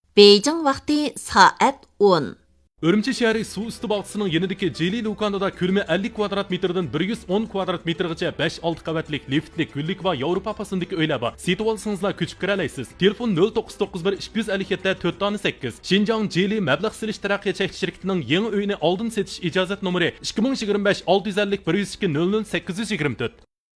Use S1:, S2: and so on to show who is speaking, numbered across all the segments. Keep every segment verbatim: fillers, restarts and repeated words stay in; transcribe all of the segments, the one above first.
S1: Beijing vaqti soat o'n.
S2: Urumchi shahri suv usti bog'chisining yanidagi Jeli Lukanada ko'lami ellik kvadrat metrdan bir yuz o'n kvadrat metrgacha besh olti qavatlik liftli gullik va Yevropa pasındagi uylar bor. Setib olsangizlar ko'chib kira olasiz. Telefon nol to'qqiz to'qqiz bir ikki yuz ellik yetti to'rt sakkiz. Xinjiang Jeli mablag' silish taraqqiyot cheklanish shirkatining yangi uyini oldin setish ijozat nomeri ikki ming yigirma besh olti yuz ellik bir yuz ikki nol nol sakkiz yuz yigirma to'rt.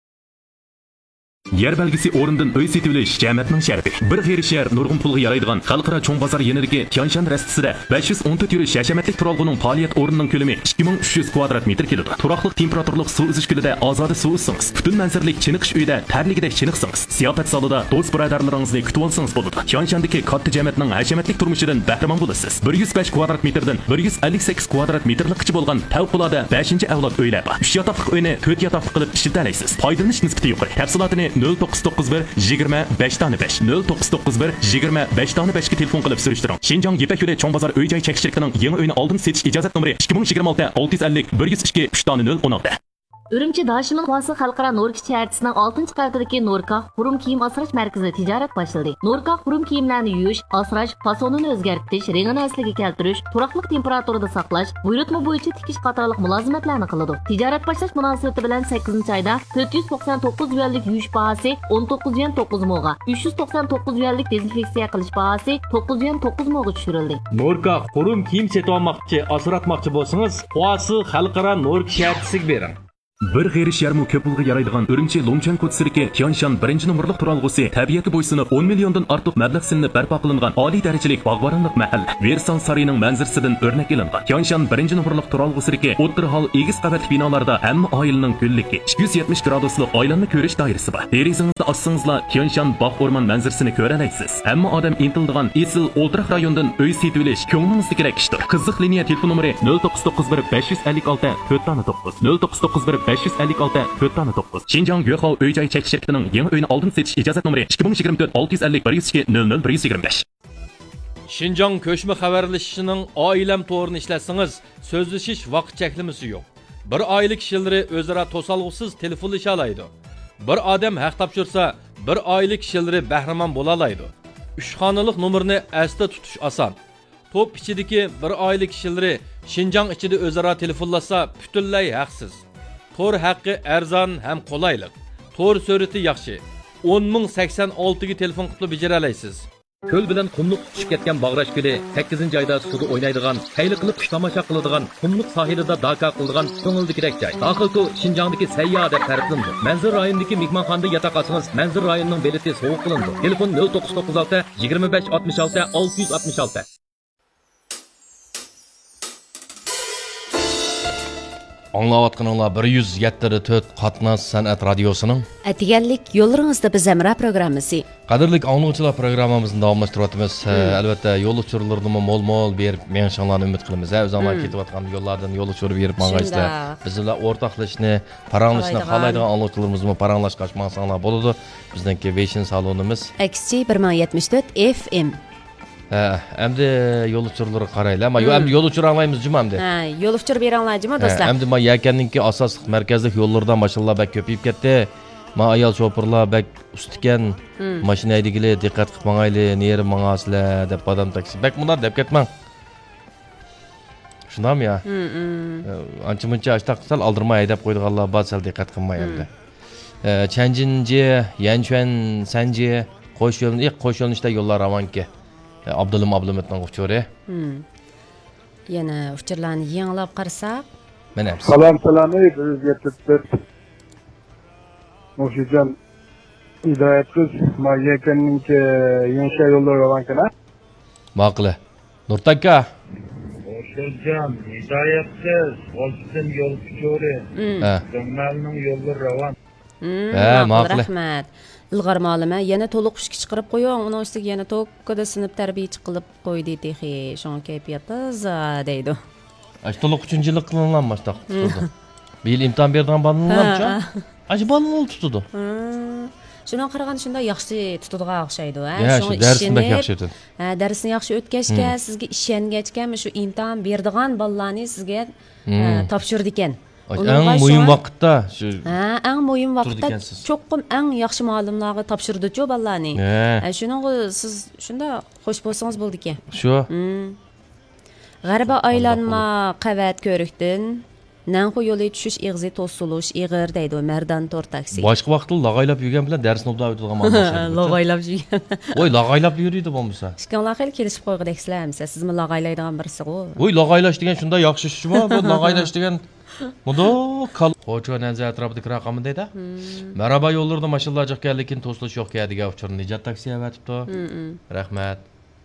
S2: Yer belgisi o'rindan uy setib olish jamiyatning sharti. Bir g'ayri shahar nurg'un pulga yaraydigan xalqaro cho'ng bozor yanidagi Tianshan rastisida besh yuz o'n to'rt yurish hashamatlik turalg'uning faoliyat o'rnining ko'lami ikki ming uch yuz kvadrat metr keladi. Turaqliq temperaturli suv uzish ko'lida ozoda suv uzsangiz, butun manzaralik chiniqish uyida tarligidek chiniqsangiz, ziyofat zalida do'st birodarlaringizni kutib olsangiz bo'ladi. Tianshandagi katta jamiyatning hashamatlik turmushidan bahramand bo'lasiz. bir yuz besh kvadrat metrdan bir yuz ellik sakkiz kvadrat metrlikcha bo'lgan favqulodda beshinchi avlod uylar bor. uch yotoqli uyni to'rt yotoqli qilib ishlatalaysiz. Foydalanish nisbati yuqori. Tafsilotini nol to'qqiz to'qqiz bir yigirma besh besh nol to'qqiz to'qqiz bir yigirma besh besh ga telefon qilib surishtiring. Xinjiang Yepak yo'li cho'ng bozor uy joy chekish shirkatining yangi uyini oldin setish ijozat nomeri ikki ming yigirma olti olti yuz ellik bir yuz ikki uch nol o'n olti.
S1: Urumchi Dashimin Xalqaro Xalqaro Norka chartisining oltinchi qavatidagi Norka Xurum kiyim asrash markazida tijorat boshladi. Norka Xurum kiyimlarni yuvish, asrash, fasonini o'zgartirish, rangini asliga keltirish, turaqliq temperaturada saqlash, buyurtma bo'yicha tikish qatorliq mulozimatlarni qiladi. Tijorat boshlash munosabati bilan sakkizinchi oyda to'rt yuz to'qson to'qqiz yuanlik yuvish bahasi o'n to'qqiz yuan to'qqiz mo'ga, uch yuz to'qson to'qqiz yuanlik dezinfeksiya qilish bahasi to'qqiz yuan to'qqiz mo'ga tushirildi.
S3: Norka Xurum kiyim setib olmoqchi, asratmoqchi bo'lsangiz, Xo'asi Xalqaro Norka chartisiga bering.
S2: Bir g'ayri sharmu ko'p pulga yaraydigan Urumchi Longchan ko'chasida Tianshan birinchi nomerlik turalg'usi tabiati bo'ysunib o'n milliondan ortiq mablag' silinib barpo qilingan oliy darajalik bog'boronlik mahalla Versan saroyining manzarasidan o'rnak olingan. Tianshan birinchi nomerlik turalg'usidagi o'ttir hol egiz qavatli binolarda hamma oilaning ko'lligi ikki yuz yetmish graduslik oilanni ko'rish doirasi bor. Derazingizni ochsangizlar Tianshan bog' o'rmon manzarasini ko'ra olasiz. Hamma odam intildigan esil o'ltiraq rayondan uy setib olish ko'nglingizdagi kerak ishdir. Qiziq liniya telefon nomeri nol to'qqiz to'qqiz bir besh yuz ellik olti to'rt to'qqiz nol to'qqiz to'qqiz bir besh yuz ellik olti to'rt to'qqiz. Xinjiang Yuhao uy joy chekish shirkatining yangi uyini oldin setish ijozat nomeri ikki ming yigirma to'rt olti yuz ellik bir yuz ikki nol nol bir yuz yigirma besh.
S4: Xinjiang ko'chma xabarlashishining oilam to'rini ishlatsangiz, so'zlashish vaqt cheklamasi yo'q. Bir oila kishilari o'zaro to'solg'usiz telefonlasha oladi. Bir odam haq topshirsa, bir oila kishilari bahramand bo'la oladi. uch xonalik nomerni asda tutish oson. Top ichidagi bir oila kishilari Xinjiang ichida o'zaro telefonlashsa, butunlay haqsiz. Tor haqqi arzon ham qulaylik. Tor surati yaxshi. o'n ming sakson olti ga telefon qilib bejara olasiz.
S3: Ko'l bilan qumliq tushib ketgan Bag'rash ko'li sakkizinchi oyda suvda o'ynaydigan, hayli qilib qush tomosha qiladigan, qumliq sohilida daka qiladigan ko'ngildagidek joy. Daxilku Xinjiangdagi sayyoh deb ta'riflandi. Manzur rayonidagi mehmonxonada yotoq olsangiz, Manzur rayonining bileti sovuq qilindi. Telefon nol to'qqiz to'qqiz olti yigirma besh oltmish olti olti yuz oltmish olti.
S4: Anlayotganlar bir yuz yetti to'rt Qatnaz san'at radiosining
S5: Atiganlik yo'llaringizda biz amra programmasi.
S4: Qadrli anglovchilar programmamizni davomlashtiryapmiz. Albatta yo'l uchurlarini mo'l-mo'l berib, menshonlarni umid qilamiz. O'zinglar ketayotgan yo'llardan yo'l uchurib berib mang'aysizlar. Bizlar o'rtoqlashni, paranglashni xohlaydigan anglovchilarimizni paranglashga qo'shmasanlar bo'ladi. Bizningki Vision salonimiz
S5: Xchi bir ming yetmish to'rt F M.
S4: Ha, endi yo'l uchurlari qaraylar. Ma endi yo'l uchur anglaymiz juma endi.
S5: Ha, yo'l uchur beranglarmi do'stlar?
S4: Endi ma yakanninki asosliq markazlik yo'llardan mashallah bak ko'payib ketdi. Ma ayol shoferlar bak ustikan mashina haydagilar diqqat qilib mangayli, neri mangasizlar deb odam taksi. Bak bunlar deb ketmang. Shunami ya? Ancha-muncha ashtaq qilsal aldirmay haydab qo'ydiganlar bor, sal diqqat qilmay endi. Chanjinji, Yanchuan, Sanji, qo'sh yo'lni, ilk qo'sh yo'lnishda yo'llar ravanki. Abdulum Abdulumetning uchuri.
S5: Yana uchurlarni yanglab qarasak,
S4: mana
S6: Salom salami bir yuz yetti to'rt. Mo'shijon hidoyatsiz mayakanninki yangi yo'llar ravankana.
S4: Maqli. Nurtakka.
S7: Mo'shijon hidoyatsiz oltin yo'l uchuri. Jammalning yo'llar ravan.
S4: Ha, maqli.
S5: Rahmat. Ilg'or ma'luma yana to'liq ishga chiqarib qo'ying, uni ustiga yana tokkada sinib tarbiyachi qilib qo'ydi texi, shon kayfiyati deydi.
S4: Ash to'liq uchinchi yil qilinganmas taqdi. Bir yil imtihon bergan bolalarcha. Ash bolalar tutdi.
S5: Shundan qaraganda shunda yaxshi tutadigan o'xshaydi, ha.
S4: Shu darsni yaxshi o'tadi.
S5: Ha, darsni yaxshi o'tkazgan, sizga ishongachgan shu imtihon berdigan bolalarni sizga topshirdi ekan. Onunğa
S8: Eng
S5: şu
S8: muhim
S5: an-
S8: vaqtda shu
S5: Ha, eng muhim
S8: Turdi
S5: vaqtda
S8: ekansiz.
S5: cho'qim eng yaxshi ma'lumlarga topshirdi-chu ballarni.
S8: He.
S5: Shuning siz shunda xush bo'lsangiz bo'ldi ekan.
S8: shu
S5: G'arba aylanma qavat ko'rikdin. Nanxu yo'li tushish ig'zi to'sulush ig'ir deydi Merdan Tor taksi.
S8: boshqa vaqtda lag'aylab yurgan bilan darsni obda o'tadigan ma'lum.
S5: Log'aylab yurgan.
S8: Voy lag'aylab yuriydi bo'lmasa.
S5: Ishkanlar xil kelishib qo'yg'ideksizlar, sizmi log'aylaydigan birisi-ku.
S8: Voy lag'aylash degan shunday yaxshi ishmi? Bu lag'aylash degan Mudo kal Xo'ja Nanza atrofidagi raqamni deydi. Marhaba yo'llarda mashinlar chiqqan, lekin to'silish yo'q degan uchurni Nijat taksi avatibdi. Rahmat.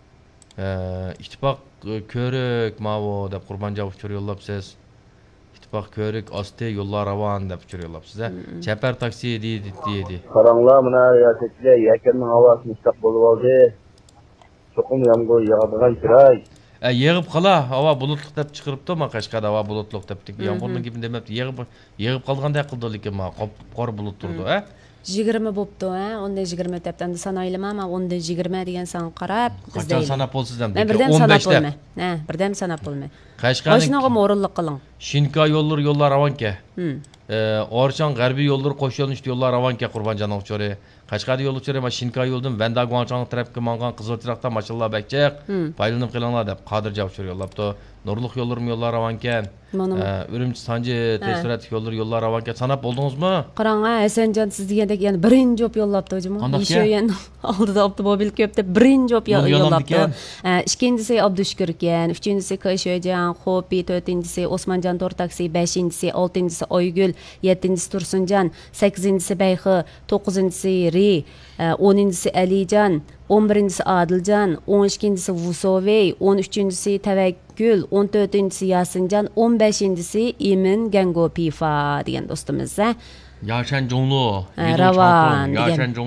S8: İttifaq ko'rik mavo deb Qurbonjon uchur yo'llabsiz. İttifaq ko'rik osti yo'llar ravon deb uchur yo'llabsiz. Chapar taksi deydi deydi.
S7: Qaranglar, mana yoshliklar yakanning havosini istab bo'lib oldi. Cho'qim yomg'ir yog'adigan chiroy.
S8: E, yig'ib qala havo bulutliq deb chiqiribdi, men Qashqada havo bulutliq debdik. Yomg'irning gibi demabdi. Yig'ib yig'ib qolganda qildi lekin men qop qor bulut turdi, ha?
S5: yigirma bo'pti, ha? Onda yigirma debdi. Endi sanayliman, men onda yigirma degan san qarab
S8: Qachon sanab bo'lsizdan
S5: Men birdan sanab bo'lma. Ha, birdan sanab bo'lma.
S8: Qashqaning
S5: Mashinaga o'rinliq qiling.
S8: Shinka yo'llar yo'llar ravonka. E, Orchon g'arbiy yo'llar qo'shilnish yo'llar ravonka Qurbonjon uchuri. Qashqada yo'l uchuri mashina yo'ldan Vandagonchon tarafga mangan Qizilchiroqda mashallah bakchiq. Paylanib qilinglar deb Qodir Javshir yo'llabdi. Nurliq yo'llarim yo'llar ravonkan. Urumchi Sanji tezsurat yo'llar yo'llar ravonkan. Sanab bo'ldingizmi?
S5: Qarang, Hasanjon siz degandek yana birinchi job yo'llabdi o'zimi. Isho yana oldida avtomobil ko'p deb birinchi job yo'llabdi. Ikkinchisi Abdushukur ekan, uchinchisi Kayshojon, Xo'pi, to'rtinchisi Osmonjon Tor taksi, beshinchisi, oltinchisi Oygul, yettinchisi Tursunjon, sakkizinchisi Bayxi, to'qqizinchisi Ri, o'ninchisi Alijon, o'n birinchisi Adiljon, o'n ikkinchisi Vusovey, o'n uchinchisi Tavakkul, o'n to'rtinchisi Yasinjon, o'n beshinchisi Imin Gango Pifa degan do'stimiz.
S8: Yashan Jonglu.
S5: Ravan degan.